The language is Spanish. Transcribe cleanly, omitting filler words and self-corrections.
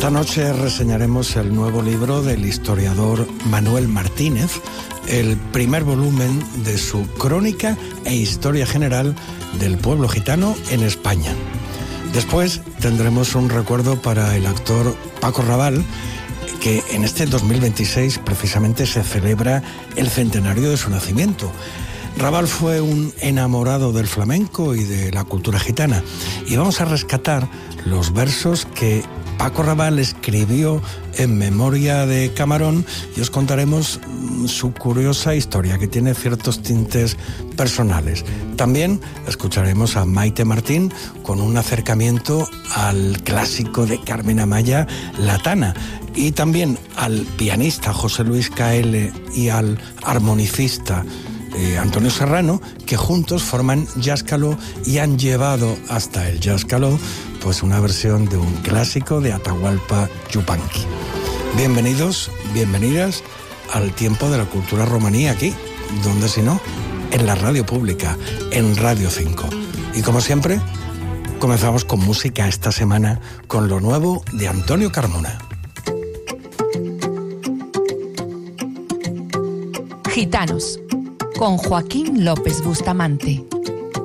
Esta noche reseñaremos el nuevo libro del historiador Manuel Martínez, el primer volumen de su Crónica e Historia General del Pueblo Gitano en España. Después tendremos un recuerdo para el actor Paco Rabanne, que en este 2026 precisamente se celebra el centenario de su nacimiento. Rabanne fue un enamorado del flamenco y de la cultura gitana, y vamos a rescatar los versos que Paco Rabanne escribió en memoria de Camarón, y os contaremos su curiosa historia, que tiene ciertos tintes personales. También escucharemos a Maite Martín con un acercamiento al clásico de Carmen Amaya, La Tana, y también al pianista José Luis K.L. y al armonicista Antonio Serrano, que juntos forman Jazzcaló y han llevado hasta el Jazzcaló pues una versión de un clásico de Atahualpa Yupanqui. Bienvenidos, bienvenidas al tiempo de la cultura romaní aquí, donde si no, en la radio pública, en Radio 5. Y como siempre, comenzamos con música esta semana con lo nuevo de Antonio Carmona. Gitanos, con Joaquín López Bustamante.